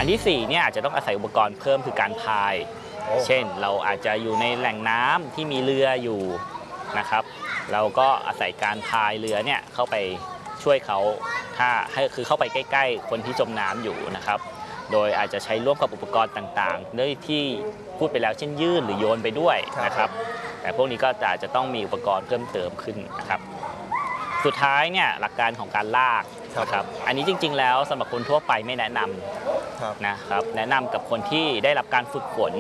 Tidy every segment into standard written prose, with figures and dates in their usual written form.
ที่4เนี่ยอาจจะต้องอาศัยอุปกรณ์เพิ่มคือการพายเช่นเราอาจจะอยู่ในแหล่งน้ำที่มีเรืออยู่นะครับเราก็อาศัยการพายเรือเนี่ยเข้าไปช่วยเขาคือเข้าไปใกล้ๆคนที่จมน้ำอยู่นะครับโดยอาจจะใช้ร่วมกับอุปกรณ์ต่างๆด้วยที่พูดไปแล้วเช่นยื่นหรือโยนไปด้วยนะครับแต่พวกนี้ก็อาจจะต้องมีอุปกรณ์เพิ่มเติมขึ้นนะครับสุดท้ายเนี่ยหลักการของการลากนะครับอันนี้จริงๆแล้วสำหรับคนทั่วไปไม่แนะนำนะครับแนะนำกับคนที่ได้รับการฝึกฝน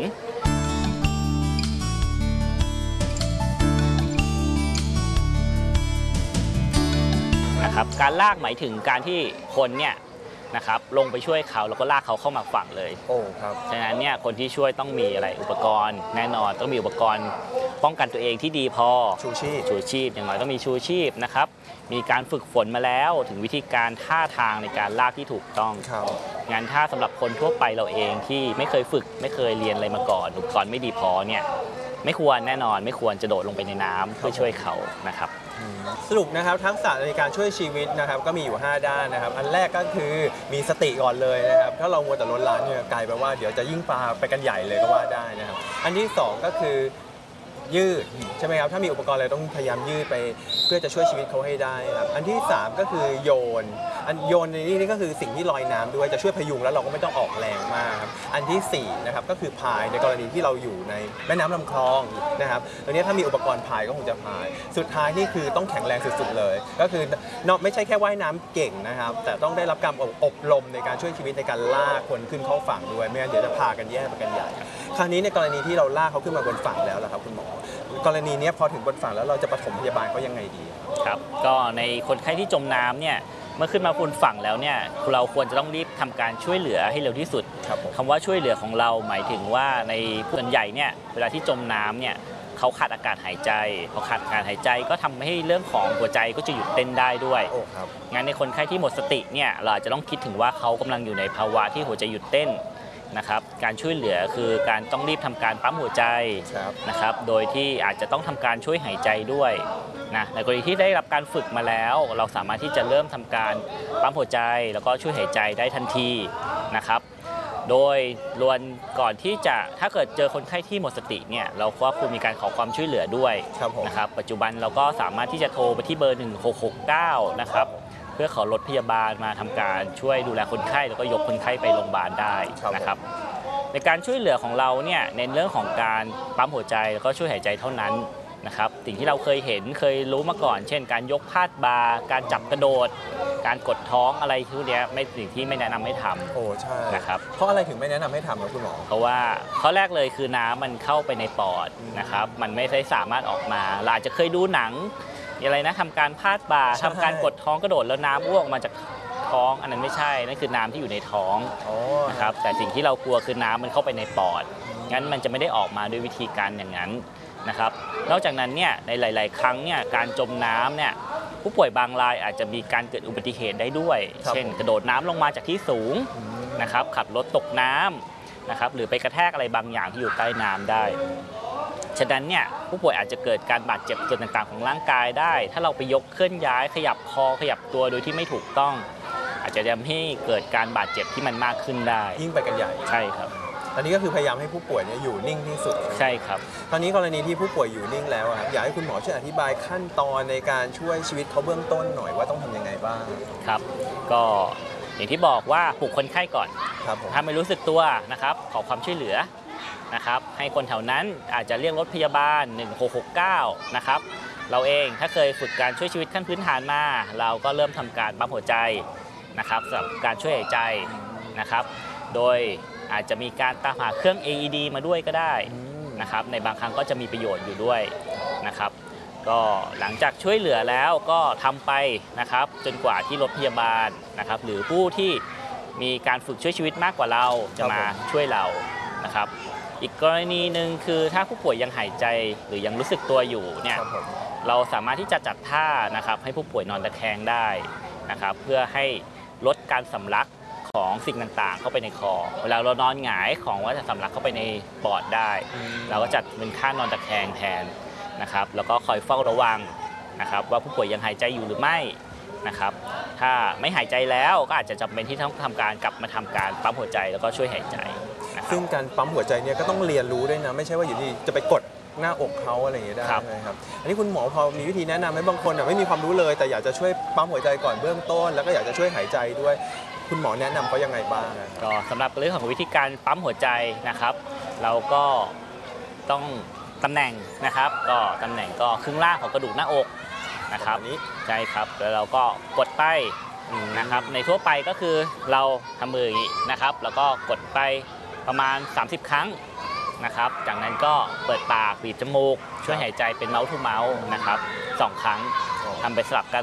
นะครับการลากหมายถึงการที่คนเนี่ยนะครับลงไปช่วยเขาแล้วก็ลากเขาเข้ามาฝั่งเลยครับฉะนั้นเนี่ยคนที่ช่วยต้องมีอะไรอุปกรณ์แน่นอนต้องมีอุปกรณ์ป้องกันตัวเองที่ดีพอชูชีพอย่างน้อยต้องมีชูชีพนะครับมีการฝึกฝนมาแล้วถึงวิธีการท่าทางในการลากที่ถูกต้องงานท่าสำหรับคนทั่วไปเราเองที่ไม่เคยฝึกไม่เคยเรียนอะไรมาก่อนอุปกรณ์ไม่ดีพอเนี่ยไม่ควรแน่นอนไม่ควรจะโดดลงไปในน้ำเพื่อช่วยเขานะครับสรุปนะครับทักษะในการช่วยชีวิตนะครับก็มีอยู่5ด้านนะครับอันแรกก็คือมีสติก่อนเลยนะครับถ้าเรามัวแต่ล้นล้านเนี่ยกลายไปว่าเดี๋ยวจะยิ่งปาไปกันใหญ่เลยก็ว่าได้นะครับอันที่2ก็คือยืดใช่ไหมครับถ้ามีอุปกรณ์อะไรต้องพยายามยืดไปเพื่อจะช่วยชีวิตเขาให้ได้ครับอันที่3ก็คือโยนในนี่ก็คือสิ่งที่ลอยน้ำด้วยจะช่วยพยุงแล้วเราก็ไม่ต้องออกแรงมากครับอันที่4นะครับก็คือพายในกรณีที่เราอยู่ในแม่น้ำลำคลองนะครับตรงนี้ถ้ามีอุปกรณ์พายก็คงจะพายสุดท้ายนี่คือต้องแข็งแรงสุดๆเลยก็คือนอกไม่ใช่แค่ว่ายน้ำเก่งนะครับแต่ต้องได้รับการอบรมในการช่วยชีวิตในการลากคนขึ้นเข้าฝั่งด้วยไม่งั้นเดี๋ยวจะพากันแย่ไปกันใหญ่คราวนี้ในกรณีที่เราลากเขาขึ้นมาบนฝั่งแล้วล่ะครับคุณหมอกรณีนี้พอถึงบนฝั่งแล้วเราจะปฐมพยาบาลเขายังไงดีครับก็ในคนไข้ที่จมน้ำเนี่ยเมื่อขึ้นมาบนฝั่งแล้วเนี่ยเราควรจะต้องรีบทำการช่วยเหลือให้เร็วที่สุดคำว่าช่วยเหลือของเราหมายถึงว่าในผู้ส่วนใหญ่เนี่ยเวลาที่จมน้ำเนี่ยเขาขาดอากาศหายใจพอขาดอากาศหายใจก็ทำให้เรื่องของหัวใจก็จะหยุดเต้นได้ด้วยงั้นในคนไข้ที่หมดสติเนี่ยเราอาจจะต้องคิดถึงว่าเขากำลังอยู่ในภาวะที่หัวใจหยุดเต้นนะครับการช่วยเหลือคือการต้องรีบทำการปั๊มหัวใจนะครับโดยที่อาจจะต้องทำการช่วยหายใจด้วยนะในกรณีที่ได้รับการฝึกมาแล้วเราสามารถที่จะเริ่มทำการปั๊มหัวใจแล้วก็ช่วยหายใจได้ทันทีนะครับโดยก่อนที่จะถ้าเกิดเจอคนไข้ที่หมดสติเนี่ยเราก็ควรมีการขอความช่วยเหลือด้วยนะครับปัจจุบันเราก็สามารถที่จะโทรไปที่เบอร์1669นะครับเพื่อขอรถพยาบาลมาทำการช่วยดูแลคนไข้แล้วก็ยกคนไข้ไปโรงพยาบาลได้นะครับในการช่วยเหลือของเราเนี่ยในเรื่องของการปั๊มหัวใจแล้วก็ช่วยหายใจเท่านั้นนะครับสิ่งที่เราเคยรู้มาก่อนเช่นการยกพาดบ่าการจับกระโดดการกดท้องอะไรทุกนี้ไม่สิ่งที่ไม่แนะนำให้ทำใช่นะครับเพราะอะไรถึงไม่แนะนำให้ทำครับคุณหมอเพราะว่าข้อแรกเลยคือน้ำมันเข้าไปในปอดนะครับมันไม่ได้สามารถออกมาเราอาจจะเคยดูหนังอะไรนะทำการพาดบ่าทำการกดท้องกระโดดแล้วน้ำอ้วกมาจากท้องอันนั้นไม่ใช่นั่นคือน้ำที่อยู่ในท้องนะครับแต่สิ่งที่เรากลัวคือน้ำมันเข้าไปในปอดงั้นมันจะไม่ได้ออกมาด้วยวิธีการอย่างนั้นนะครับนอกจากนั้นเนี่ยในหลายๆครั้งเนี่ยการจมน้ำเนี่ยผู้ป่วยบางรายอาจจะมีการเกิดอุบัติเหตุได้ด้วยเช่นกระโดดน้ำลงมาจากที่สูงนะครับขับรถตกน้ำนะครับหรือไปกระแทกอะไรบางอย่างที่อยู่ใต้น้ำได้ฉะนั้นเนี่ยผู้ป่วยอาจจะเกิดการบาดเจ็บส่วนต่างๆของร่างกายได้ถ้าเราไปยกเคลื่อนย้ายขยับคอขยับตัวโดยที่ไม่ถูกต้องอาจจะทำให้เกิดการบาดเจ็บที่มันมากขึ้นได้ยิ่งไปกันใหญ่ใช่ครับตอนนี้ก็คือพยายามให้ผู้ป่วยอยู่นิ่งที่สุดใช่ครับตอนนี้กรณีที่ผู้ป่วยอยู่นิ่งแล้วอยากให้คุณหมอช่วยอธิบายขั้นตอนในการช่วยชีวิตเขาเบื้องต้นหน่อยว่าต้องทำยังไงบ้างครับก็อย่างที่บอกว่าปลุกคนไข้ก่อนถ้าไม่รู้สึกตัวนะครับขอความช่วยเหลือนะครับให้คนแถวนั้นอาจจะเรียกรถพยาบาล1669นะครับเราเองถ้าเคยฝึกการช่วยชีวิตขั้นพื้นฐานมาเราก็เริ่มทำการปั๊มหัวใจนะครับสำหรับการช่วยหายใจนะครับโดยอาจจะมีการตามหาเครื่อง AED มาด้วยก็ได้นะครับในบางครั้งก็จะมีประโยชน์อยู่ด้วยนะครับก็หลังจากช่วยเหลือแล้วก็ทำไปนะครับจนกว่าที่รถพยาบาลนะครับหรือผู้ที่มีการฝึกช่วยชีวิตมากกว่าเราจะมาช่วยเรานะครับอีกกรณีหนึ่งคือถ้าผู้ป่วยยังหายใจหรือยังรู้สึกตัวอยู่เนี่ยเราสามารถที่จะจัดท่านะครับให้ผู้ป่วยนอนตะแคงได้นะครับเพื่อให้ลดการสำลักของสิ่งต่างๆเข้าไปในคอเวลาเรานอนหงายของว่าจะสำลักเข้าไปในปอดได้เราก็จัดเป็นท่านอนตะแคงแทนนะครับแล้วก็คอยเฝ้าระวังนะครับว่าผู้ป่วยยังหายใจอยู่หรือไม่นะครับถ้าไม่หายใจแล้วก็อาจจะจำเป็นที่ต้องทำการกลับมาทำการปั๊มหัวใจแล้วก็ช่วยหายใจนะครับซึ่งการปั๊มหัวใจเนี่ยก็ต้องเรียนรู้ด้วยนะไม่ใช่ว่าอยู่ดีจะไปกดหน้าอกเขาอะไรอย่างเงี้ยได้ครับใช่ไหมครับอันนี้คุณหมอพอมีวิธีแนะนำไหมบางคนไม่มีความรู้เลยแต่อยากจะช่วยปั๊มหัวใจก่อนเบื้องต้นแล้วก็อยากจะช่วยหายใจด้วยคุณหมอแนะนำเขายังไงบ้างอะก็สำหรับเรื่องของวิธีการปั๊มหัวใจนะครับ เราก็ต้องตำแหน่งนะครับก็ตำแหน่งก็ครึ่งล่างของกระดูกหน้าอกนะครับอันนี้ใช่ครับแล้วเราก็กดไปนะครับในทั่วไปก็คือเราทำมืออย่างนี้นะครับแล้วก็กดไปประมาณ 30 ครั้งนะครับจากนั้นก็เปิดปากบีบจมูกช่วยหายใจเป็นเมาส์ทูเมาส์นะครับ2 ครั้งทำไปสลับกัน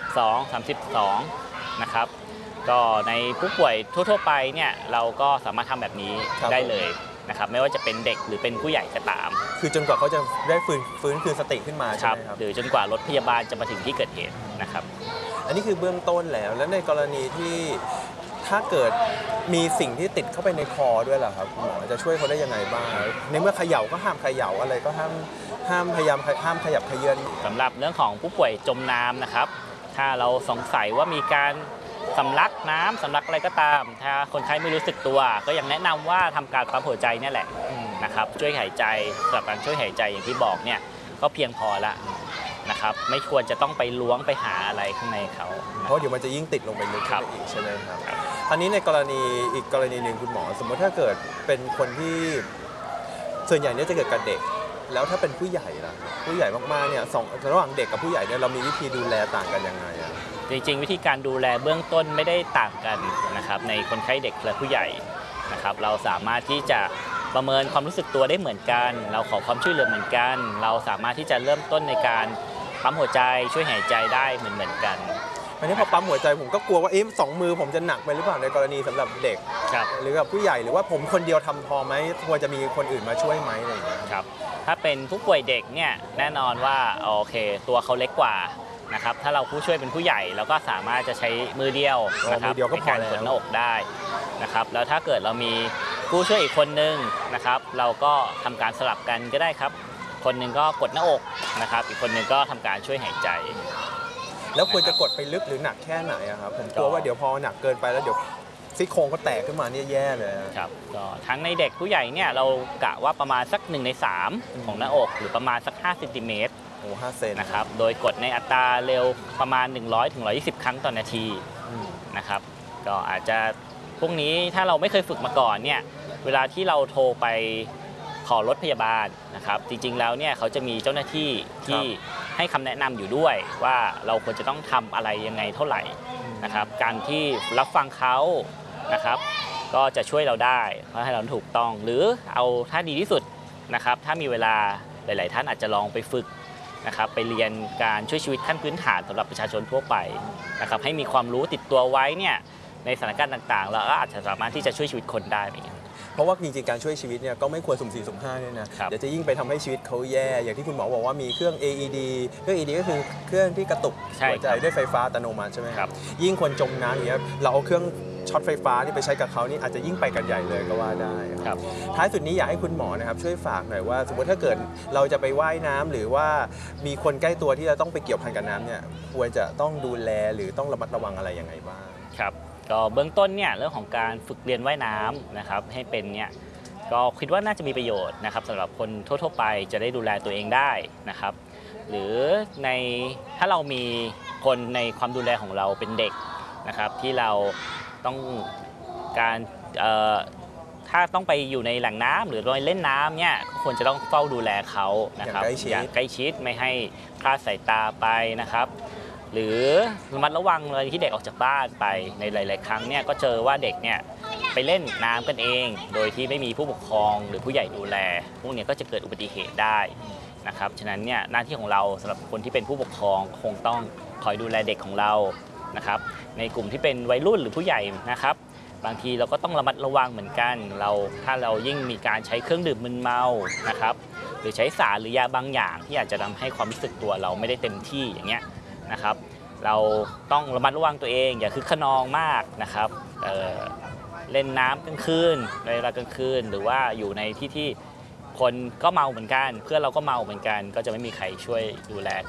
32นะครับก็ในผู้ป่วยทั่วๆไปเนี่ยเราก็สามารถทำแบบนี้ครับได้เลยนะครับไม่ว่าจะเป็นเด็กหรือเป็นผู้ใหญ่ก็ตามคือจนกว่าเขาจะได้ฟื้นคืนสติขึ้นมาคใช่รับไหมครับหรือจนกว่ารถพยาบาลจะมาถึงที่เกิดเหตุนะครับอันนี้คือเบื้องต้นแล้วในกรณีที่ถ้าเกิดมีสิ่งที่ติดเข้าไปในคอด้วยล่ะครับคุณหมอจะช่วยเขาได้ยังไงบ้างในเมื่อเขย่าก็ห้ามเขย่าอะไรก็ห้ามพยายามห้ามขยับเขยื้อนสำหรับเรื่องของผู้ป่วยจมน้ำนะครับ ถ้าเราสงสัยว่ามีการสำลักน้ำสำลักอะไรก็ตาม ถ้าคนไข้ไม่รู้สึกตัว ก็ยังแนะนำว่าทำการปั๊มหัวใจเนี่ยแหละนะครับช่วยหายใจสำหรับการช่วยหายใจอย่างที่บอกเนี่ยก็เพียงพอละนะครับไม่ควรจะต้องไปล้วงไปหาอะไรข้างในเขาเพราะเดี๋ยวมันจะยิ่งติดลงไปลึกครัขึ้นบไปอีกใช่ไหมครับอันนี้ในกรณีอีกกรณีหนึ่งคุณหมอ สมมติถ้าเกิดเป็นคนที่ส่วนใหญ่เนี่ยจะเกิดกับเด็ก แล้วถ้าเป็นผู้ใหญ่ล่ะผู้ใหญ่มากๆเนี่ยระหว่างเด็กกับผู้ใหญ่เนี่ยเรามีวิธีดูแลต่างกันยังไงอะจริงๆวิธีการดูแลเบื้องต้นไม่ได้ต่างกันนะครับในคนไข้เด็กและผู้ใหญ่นะครับเราสามารถที่จะประเมินความรู้สึกตัวได้เหมือนกัน เราขอความช่วยเหลือเหมือนกัน เราสามารถที่จะเริ่มต้นในการปั๊มหัวใจช่วยหายใจได้เหมือนกันอันนี้พอปั๊มหัวใจผมก็กลัวว่าสองมือผมจะหนักไปหรือเปล่าในกรณีสำหรับเด็กครับหรือกับผู้ใหญ่หรือว่าผมคนเดียวทำพอไหมควรจะมีคนอื่นมาช่วยไหมอะไรอย่างเงี้ยครับถ้าเป็นผู้ป่วยเด็กเนี่ยแน่นอนว่าโอเคตัวเขาเล็กกว่านะครับถ้าเราผู้ช่วยเป็นผู้ใหญ่เราก็สามารถจะใช้มือเดียวนะครับมือเดียวก็ในพอการแล้วกดหน้าอกได้นะครับแล้วถ้าเกิดเรามีผู้ช่วยอีกคนนึงนะครับเราก็ทำการสลับกันก็ได้ครับ คนหนึ่งก็กดหน้าอกนะครับอีกคนหนึ่งก็ทำการช่วยหายใจแล้วควรจะกดไปลึกหรือหนักแค่ไหนอะครับผมกลัวว่าเดี๋ยวพอหนักเกินไปแล้วเดี๋ยวซี่โครงเขาแตกขึ้นมาเนี่ยแย่เลยอะครับก็ทั้งในเด็กผู้ใหญ่เนี่ยเรากะว่าประมาณสัก1 ใน 3ของหน้าอกหรือประมาณสัก5 เซนติเมตรโอ้5 เซนนะครับโดยกดในอัตราเร็วประมาณ 100-120 ครั้งต่อนาทีอืมนะครับก็อาจจะพวกนี้ถ้าเราไม่เคยฝึกมาก่อนเนี่ยเวลาที่เราโทรไปขอรถพยาบาลนะครับจริงๆแล้วเนี่ยเขาจะมีเจ้าหน้าที่ที่ให้คำแนะนำอยู่ด้วยว่าเราควรจะต้องทำอะไรยังไงเท่าไหร่นะครับการที่รับฟังเขานะครับก็จะช่วยเราได้เพราะให้เราถูกต้องหรือเอาถ้าดีที่สุดนะครับถ้ามีเวลาหลายๆท่านอาจจะลองไปฝึกนะครับไปเรียนการช่วยชีวิตขั้นพื้นฐานสำหรับประชาชนทั่วไปนะครับให้มีความรู้ติดตัวไว้เนี่ยในสถานการณ์ต่างๆเราก็อาจจะสามารถที่จะช่วยชีวิตคนได้เหมือนกันเพราะว่าจริงๆการช่วยชีวิตเนี่ยก็ไม่ควรสุ่ม4สุ่ม5เนี่ยนะครับเดี๋ยวจะยิ่งไปทำให้ชีวิตเขาแย่อย่างที่คุณหมอบอกว่ามีเครื่อง AED เครื่อง AED ก็คือเครื่องที่กระตุกใช่หัวใจครับด้วยไฟฟ้าอัตโนมัติใช่ไหมครับยิ่งคนจมน้ำอย่างเงี้ยเราเอาเครื่องช็อตไฟฟ้าที่ไปใช้กับเขานี่อาจจะยิ่งไปกันใหญ่เลยก็ว่าได้ครับท้ายสุดนี้อยากให้คุณหมอนะครับช่วยฝากหน่อยว่า สมมติถ้าเกิดเราจะไปว่ายน้ำหรือว่ามีคนใกล้ตัวที่จะต้องไปเกี่ยวพันกับน้ำเนี่ยควรจะต้องดูแลหรือต้องระมัดระวังอะไรยังไงบ้างครับก็เบื้องต้นเนี่ยเรื่องของการฝึกเรียนว่ายน้ำนะครับให้เป็นเนี่ยก็คิดว่าน่าจะมีประโยชน์นะครับสำหรับคนทั่วๆไปจะได้ดูแลตัวเองได้นะครับหรือในถ้าเรามีคนในความดูแลของเราเป็นเด็กนะครับที่เราต้องการถ้าต้องไปอยู่ในแหล่งน้ำหรือไปเล่นน้ำเนี่ยก็ควรจะต้องเฝ้าดูแลเขานะครับอย่างใกล้ชิดไม่ให้คลาดสายตาไปนะครับหรือระมัดระวังเลยที่เด็กออกจากบ้านไปในหลาย ๆ ครั้งเนี่ยก็เจอว่าเด็กเนี่ยไปเล่นน้ำกันเอง โดยที่ไม่มีผู้ปกครองหรือผู้ใหญ่ดูแลพวกนี้ก็จะเกิดอุบัติเหตุได้นะครับฉะนั้นเนี่ยหน้าที่ของเราสำหรับคนที่เป็นผู้ปกครองคงต้องคอยดูแลเด็กของเรานะครับในกลุ่มที่เป็นวัยรุ่นหรือผู้ใหญ่นะครับบางทีเราก็ต้องระมัดระวังเหมือนกันถ้าเรายิ่งมีการใช้เครื่องดื่มมึนเมานะครับหรือใช้สารหรือยาบางอย่างที่อาจจะทำให้ความรู้สึกตัวเราไม่ได้เต็มที่อย่างเงี้ยนะครับเราต้องระมัดระวังตัวเองอย่าคึกขนองมากนะครับเล่นน้ำกลางคืนในเวลากลางคืนหรือว่าอยู่ในที่คนก็เมาเหมือนกันเพื่อนเราก็เมาเหมือนกันก็จะไม่มีใครช่วยดูแล